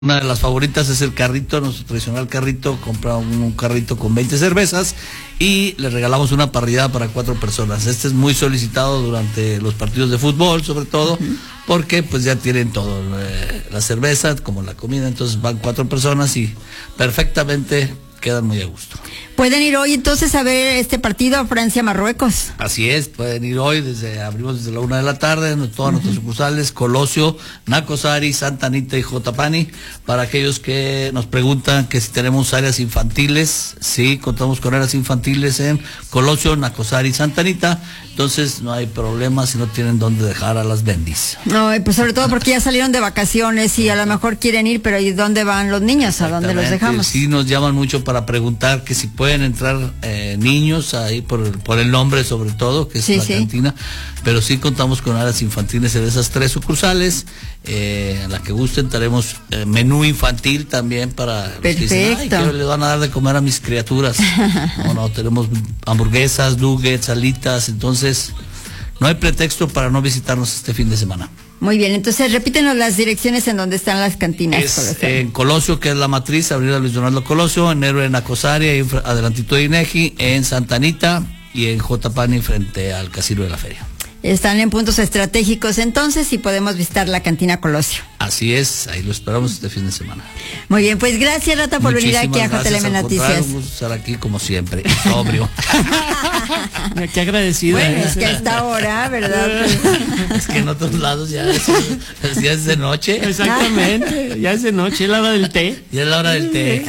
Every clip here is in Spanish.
Una de las favoritas es el carrito, nuestro tradicional carrito. Compra un carrito con 20 cervezas y le regalamos una parrillada para 4 personas. Este es muy solicitado durante los partidos de fútbol, sobre todo, porque pues ya tienen todo, la cerveza como la comida, entonces van 4 personas y perfectamente quedan muy a gusto. Pueden ir hoy entonces a ver este partido Francia-Marruecos. Así es, pueden ir hoy, abrimos desde la 1 de la tarde, en todas nuestras sucursales, Colosio, Nacosari, Santa Anita y Jotapani. Para aquellos que nos preguntan que si tenemos áreas infantiles, sí, contamos con áreas infantiles en Colosio, Nacosari, Santa Anita, entonces no hay problema si no tienen dónde dejar a las bendis. No, pues sobre todo porque ya salieron de vacaciones y a lo mejor quieren ir, pero ¿y dónde van los niños? ¿A dónde los dejamos? Sí, nos llaman mucho para preguntar que si pueden entrar niños ahí por el nombre sobre todo, que es la cantina, pero sí contamos con áreas infantiles en esas 3 sucursales. A la que gusten tenemos menú infantil también para los que dicen, ay, ¿qué les van a dar de comer a mis criaturas? No, tenemos hamburguesas, nuggets, alitas, entonces no hay pretexto para no visitarnos este fin de semana. Muy bien, entonces repítenos las direcciones en donde están las cantinas. Es en Colosio, que es la matriz, Avenida Luis Donaldo Colosio, en Héroe, en Nacosari, adelantito de INEGI, en Santa Anita y en Jotapani frente al Casino de la Feria. Están en puntos estratégicos entonces y podemos visitar la cantina Colosio. Así es, ahí lo esperamos este fin de semana. Muy bien, pues gracias Rata por venir aquí a JLM Noticias. Un gusto estar aquí como siempre, sobrio. Qué agradecido. Bueno, es que a esta hora, ¿verdad? Es que en otros lados ya es de noche. Exactamente, ya es de noche, es la hora del té. Ya es la hora del té.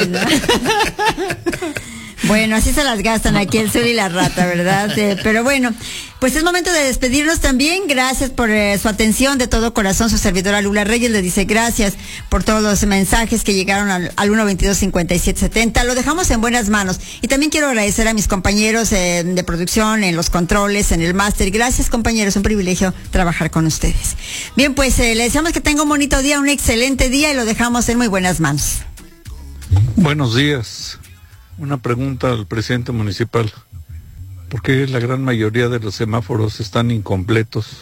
Bueno, así se las gastan aquí el Sol y la Rata, ¿verdad? Pero bueno, pues es momento de despedirnos también. Gracias por su atención de todo corazón. Su servidora Lula Reyes le dice gracias por todos los mensajes que llegaron al 122-5770. Lo dejamos en buenas manos. Y también quiero agradecer a mis compañeros de producción, en los controles, en el máster. Gracias, compañeros. Un privilegio trabajar con ustedes. Bien, pues le deseamos que tenga un bonito día, un excelente día y lo dejamos en muy buenas manos. Buenos días. Una pregunta al presidente municipal. ¿Por qué la gran mayoría de los semáforos están incompletos?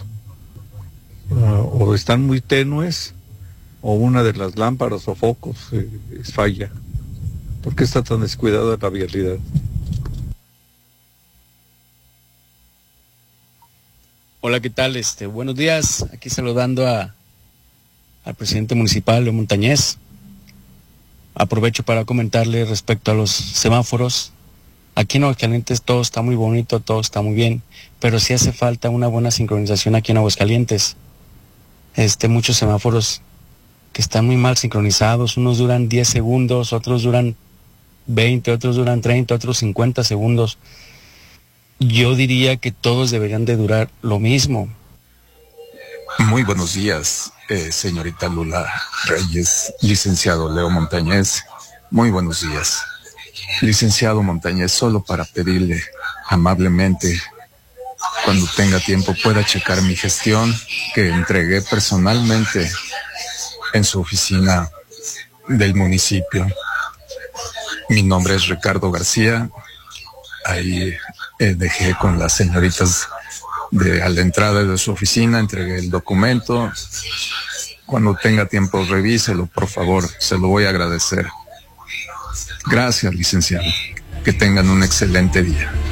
O están muy tenues, o una de las lámparas o focos falla. ¿Por qué está tan descuidada la vialidad? Hola, ¿qué tal? Buenos días. Aquí saludando al presidente municipal de Montañés. Aprovecho para comentarle respecto a los semáforos. Aquí en Aguascalientes todo está muy bonito, todo está muy bien, pero sí hace falta una buena sincronización aquí en Aguascalientes. Muchos semáforos que están muy mal sincronizados, unos duran 10 segundos, otros duran 20, otros duran 30, otros 50 segundos. Yo diría que todos deberían de durar lo mismo. Muy buenos días, señorita Lula Reyes, licenciado Leo Montañez. Muy buenos días. Licenciado Montañez, solo para pedirle amablemente, cuando tenga tiempo, pueda checar mi gestión que entregué personalmente en su oficina del municipio. Mi nombre es Ricardo García. Ahí dejé con las señoritas a la entrada de su oficina, entregué el documento. Cuando tenga tiempo, revíselo, por favor, se lo voy a agradecer. Gracias, licenciado. Que tengan un excelente día.